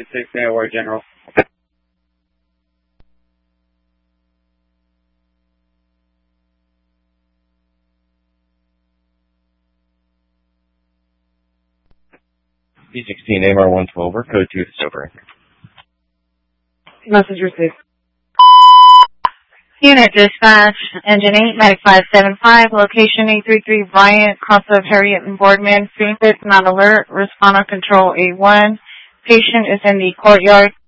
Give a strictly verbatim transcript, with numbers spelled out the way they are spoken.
Agent six, Delaware General. B sixteen, A M R one twelve, code two is over. Message received. Unit dispatch, engine eight nine five seven five, location eight three three Bryant, cross of Harriet and Boardman, Phoenix, not alert, responder control A one. Patient is in the courtyard.